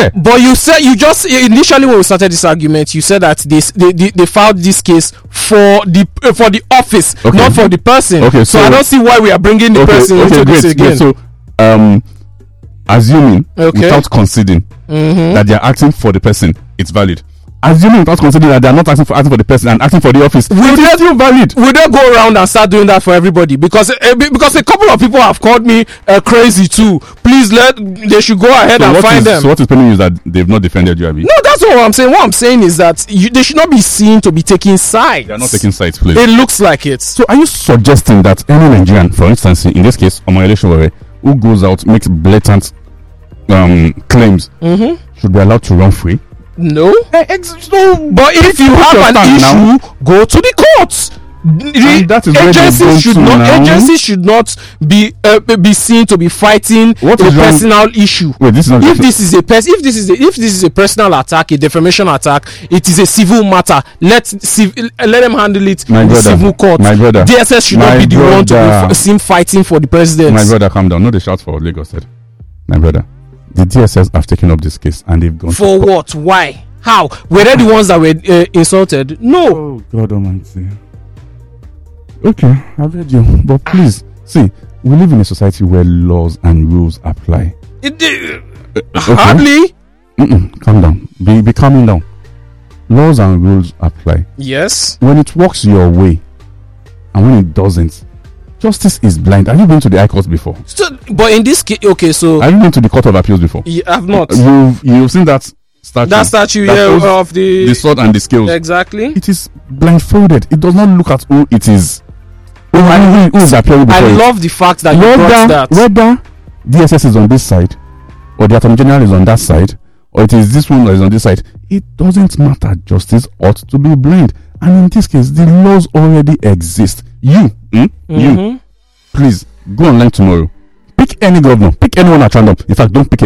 there. But you said you just initially when we started this argument, you said that they filed this case for the office, not for the person. Okay, so I don't see why we are bringing the person into this again. So assuming without conceding that they are acting for the person, it's valid. Assuming without considering that they are not acting for the person and acting for the office, it is still valid. We don't go around and start doing that for everybody because a couple of people have called me crazy too. Please they should go ahead and find them. So what is paining you is that they've not defended you, Abi? No, that's not what I'm saying. What I'm saying is that they should not be seen to be taking sides. They are not taking sides, please. It looks like it. So are you suggesting that any Nigerian, for instance, in this case, Omoyele Sowore, who goes out, makes blatant claims, should be allowed to run free? No. But if you have an issue, go to the courts. That is agencies should not be seen to be fighting a personal issue. Wait, this is not if this is a personal attack, a defamation attack, it is a civil matter. Let them handle it in the civil court. My brother, DSS should not be the one to be seen fighting for the president. My brother, calm down. No, they shout for Lagos said. My brother, the DSS have taken up this case and they've gone for what? Why? How? Were they the ones that were insulted? No. Oh God Almighty. Okay, I've heard you, but please see, we live in a society where laws and rules apply. Hardly. Calm down. Be calming down. Laws and rules apply. Yes. When it works your way, and when it doesn't, justice is blind. Have you been to the High Court before? So, but in this case, okay, so have you been to the Court of Appeals before? Yeah, I've not. You've seen that statue? That statue, of the sword and the scales. Exactly. It is blindfolded. It does not look at who it is. Who is appearing before I love the fact that you brought that. Whether DSS is on this side, or the Attorney General is on that side, or it is this one that is on this side, it doesn't matter. Justice ought to be blind. And in this case, the laws already exist. You, please go online tomorrow. Pick any governor. Pick anyone at random. In fact, don't pick a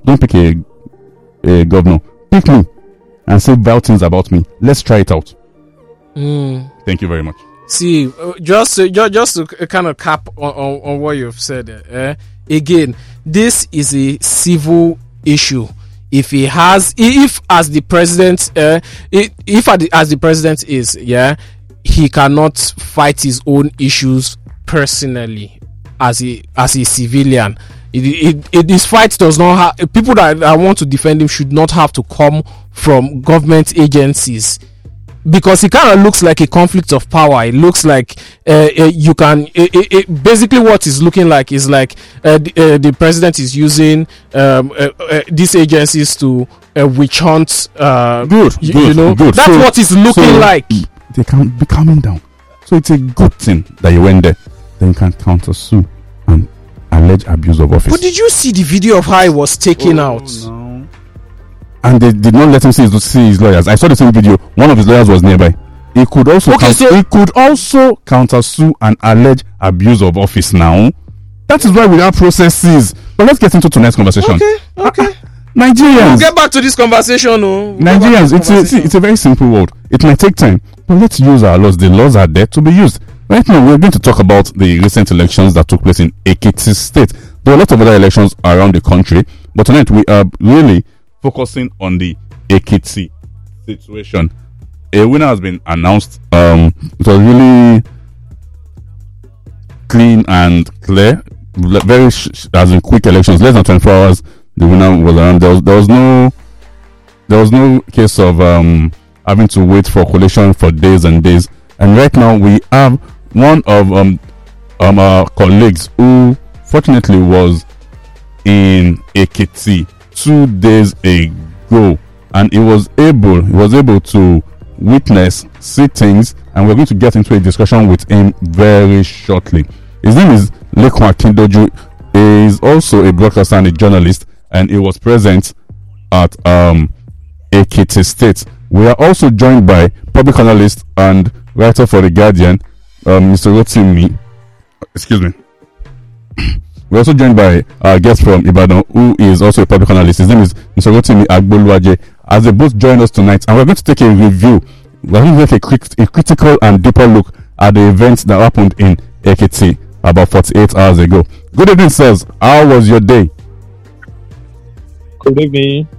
governor. Pick me and say vile things about me. Let's try it out. Thank you very much. See, just to kind of cap on what you've said. Again, this is a civil issue. If as the president, as the president is, he cannot fight his own issues personally as a civilian. This fight does not have people that want to defend him should not have to come from government agencies, because it kind of looks like a conflict of power. It looks like you can basically what is looking like is like the president is using these agencies to witch hunt. Good. That's so, what it's looking like. They can be calming down. So it's a good thing that you went there. Then you can counter sue and allege abuse of office. But did you see the video of how it was taken out? No. And they did not let him see his lawyers. I saw the same video. One of his lawyers was nearby. He could also counter sue and allege abuse of office now. That is why we have processes. But let's get into tonight's conversation. Okay. Nigerians. We'll get back to this conversation. Nigerians, it's a very simple world. It might take time, but let's use our laws. The laws are there to be used. Right now, we're going to talk about the recent elections that took place in Ekiti State. There are a lot of other elections around the country, but tonight we are really focusing on the Ekiti situation. A winner has been announced. It was really clean and clear. Very as in quick elections, less than 24 hours. The winner was around. There was no case of having to wait for collation for days and days. And right now we have one of our colleagues who fortunately was in Ekiti 2 days ago, and he was able to witness, see things, and we're going to get into a discussion with him very shortly. His name is Lekun Akindoju. He is also a broadcaster and a journalist, and he was present at Ekiti State. We are also joined by public analyst and writer for The Guardian, Mr. Rotimi. Excuse me. We're also joined by our guest from Ibadan, who is also a public analyst. His name is Mr. Rotimi Agboluwaje. As they both join us tonight, and we're going to take a review. We're going to take a critical and deeper look at the events that happened in Ekiti about 48 hours ago. Good evening, sirs. How was your day? Good evening.